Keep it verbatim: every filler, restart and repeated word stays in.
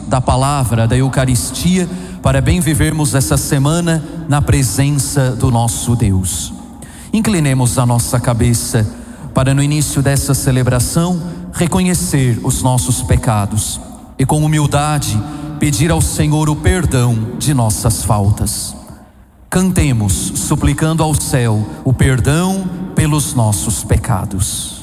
da palavra, da Eucaristia, para bem vivermos essa semana na presença do nosso Deus. Inclinemos a nossa cabeça para, no início dessa celebração, reconhecer os nossos pecados e, com humildade, pedir ao Senhor o perdão de nossas faltas. Cantemos, suplicando ao céu o perdão pelos nossos pecados.